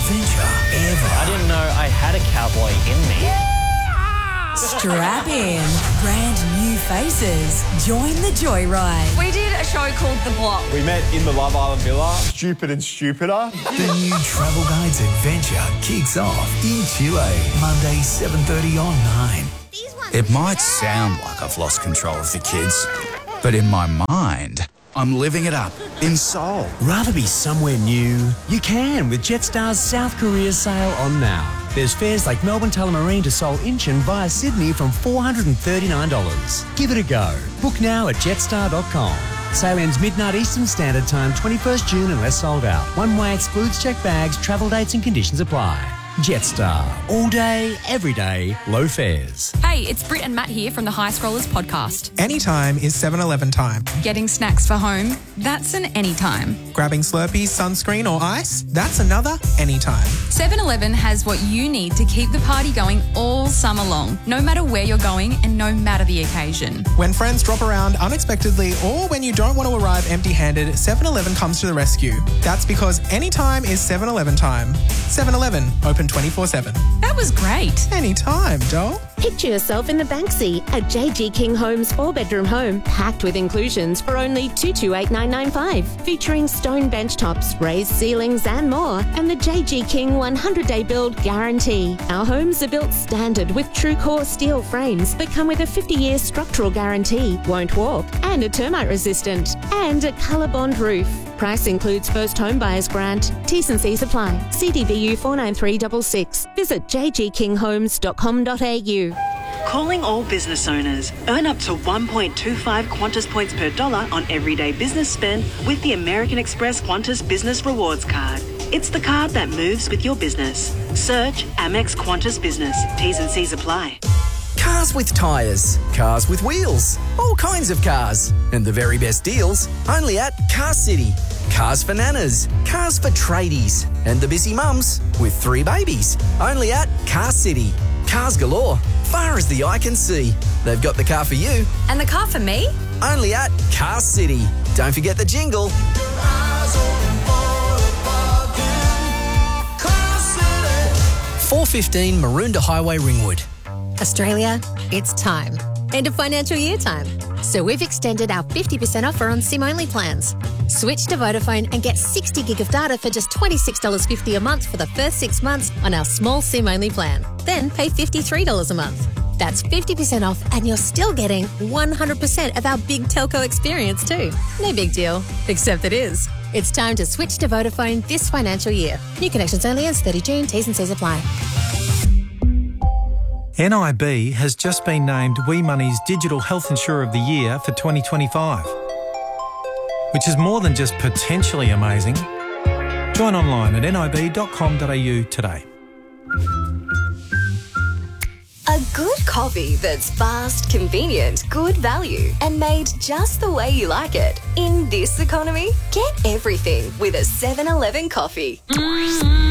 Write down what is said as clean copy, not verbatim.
adventure ever. I didn't know I had a cowboy in me. Strap in. Brand new faces. Join the joyride. We did a show called The Block. We met in the Love Island Villa. Stupid and stupider. The new Travel Guides adventure kicks off in Chile, Monday 7:30 on 9. It might sound like I've lost control of the kids, but in my mind, I'm living it up in Seoul. Rather be somewhere new? You can with Jetstar's South Korea sale on now. There's fares like Melbourne Tullamarine to Seoul Incheon via Sydney from $439. Give it a go. Book now at jetstar.com. Sale ends midnight Eastern Standard Time, 21st June unless sold out. One way excludes checked bags, travel dates and conditions apply. Jetstar. All day, every day, low fares. Hey, it's Britt and Matt here from the High Scrollers podcast. Anytime is 7-Eleven time. Getting snacks for home? That's an anytime. Grabbing Slurpees, sunscreen or ice? That's another anytime. 7-Eleven has what you need to keep the party going all summer long, no matter where you're going and no matter the occasion. When friends drop around unexpectedly or when you don't want to arrive empty-handed, 7-Eleven comes to the rescue. That's because anytime is 7-Eleven time. 7-Eleven, open 24/7. That was great. Anytime, doll. Picture yourself in the Banksy, a JG King Homes 4-bedroom home packed with inclusions for only $228,995, featuring stone bench tops, raised ceilings and more, and the JG King 100-day build guarantee. Our homes are built standard with true core steel frames that come with a 50-year structural guarantee, won't warp, and are termite resistant, and a colour bond roof. Price includes first home buyers grant. T's and C's apply. CDBU 49366. Visit jgkinghomes.com.au. Calling all business owners. Earn up to 1.25 Qantas points per dollar on everyday business spend with the American Express Qantas Business Rewards Card. It's the card that moves with your business. Search Amex Qantas Business. T's and C's apply. Cars with tyres, cars with wheels, all kinds of cars. And the very best deals only at Car City. Cars for nanas, cars for tradies, and the busy mums with 3 babies. Only at Car City. Cars galore, far as the eye can see. They've got the car for you. And the car for me? Only at Car City. Don't forget the jingle. 415 Maroondah Highway, Ringwood. Australia, it's time. End of financial year time. So we've extended our 50% offer on SIM-only plans. Switch to Vodafone and get 60 gig of data for just $26.50 a month for the first 6 months on our small SIM-only plan. Then pay $53 a month. That's 50% off and you're still getting 100% of our big telco experience too. No big deal, except it is. It's time to switch to Vodafone this financial year. New connections only ends 30 June. T's and C's apply. NIB has just been named WeMoney's Digital Health Insurer of the Year for 2025, which is more than just potentially amazing. Join online at nib.com.au today. A good coffee that's fast, convenient, good value, and made just the way you like it. In this economy, get everything with a 7-Eleven coffee.